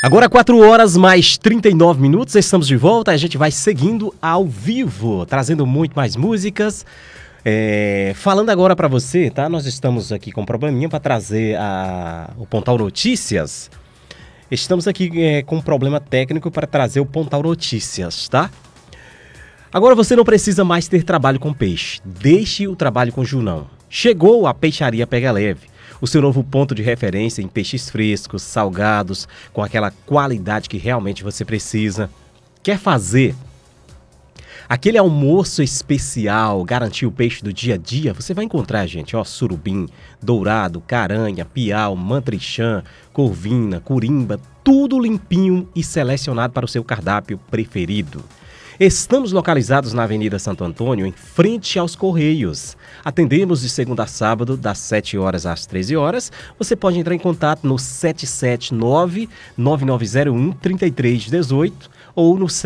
Agora 4 horas mais 39 minutos, estamos de volta, a gente vai seguindo ao vivo, trazendo muito mais músicas. Falando agora para você, tá? Nós estamos aqui com um probleminha para trazer o Pontal Notícias. Estamos aqui com um problema técnico para trazer o Pontal Notícias, tá? Agora você não precisa mais ter trabalho com peixe. Deixe o trabalho com Junão. Chegou a Peixaria Pega Leve, o seu novo ponto de referência em peixes frescos, salgados, com aquela qualidade que realmente você precisa. Quer fazer aquele almoço especial, garantir o peixe do dia a dia? Você vai encontrar, gente, surubim, dourado, caranha, piau, mantrichã, corvina, curimba, tudo limpinho e selecionado para o seu cardápio preferido. Estamos localizados na Avenida Santo Antônio, em frente aos Correios. Atendemos de segunda a sábado, das 7 horas às 13 horas. Você pode entrar em contato no 779-9901-3318 ou no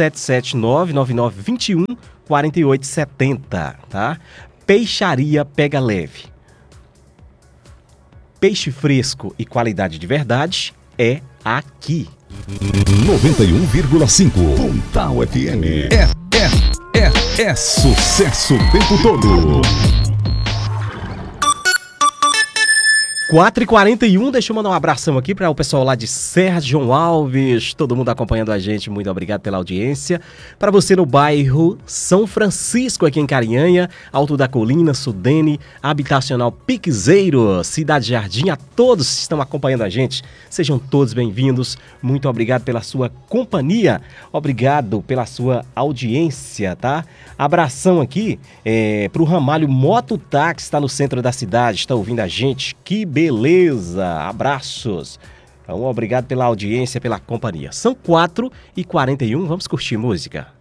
779-9921-4870, tá? Peixaria Pega Leve. Peixe fresco e qualidade de verdade é aqui. 91,5 Pontal FM. É sucesso o tempo todo. 4h41, deixa eu mandar um abração aqui para o pessoal lá de Serra de João Alves, todo mundo acompanhando a gente, muito obrigado pela audiência. Para você no bairro São Francisco, aqui em Carinhanha, Alto da Colina, Sudene, Habitacional Piquezeiro, Cidade Jardim, a todos que estão acompanhando a gente, sejam todos bem-vindos, muito obrigado pela sua companhia, obrigado pela sua audiência, tá? Abração aqui para o Ramalho Mototáxi, está no centro da cidade, está ouvindo a gente, que beleza, abraços. Então, obrigado pela audiência, pela companhia. São 4h41, vamos curtir música.